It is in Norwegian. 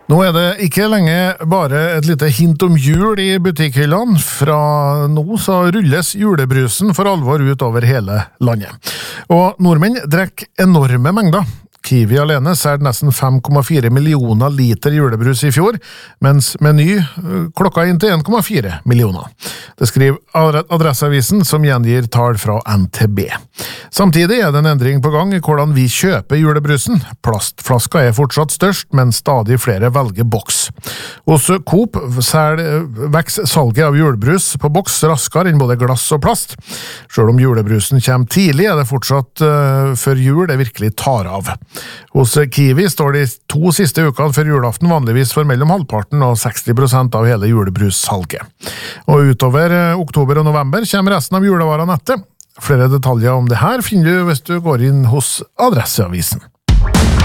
Nå det ikke lenge bare et lite hint om jul i butikkhyllene. Fra nå så rulles julebrusen for alvor ut over hele landet. Og nordmenn drikker enorme mengder. Kiwi alene selger nesten 5,4 millioner liter julebrus i fjor, mens Meny klokka inn til 1,4 millioner. Det skriver Adresseavisen, som gjengir tall fra NTB. Samtidig det en endring på gang i hvordan vi kjøper julebrusen. Plastflaska fortsatt størst, men stadig flere velger boks. Hos Coop vokser salget av julebrus på boks raskere enn både glass og plast. Selv om julebrusen kommer tidlig, det fortsatt før jul det virkelig tar av. Hos Kiwi står de 2 siste ukene før julaften vanligvis for mellom halvparten og 60% av hele julebrussalget. Og utover oktober og november kommer resten av julevarene etter. Flere detaljer om det her finner du hvis du går inn hos Adresseavisen.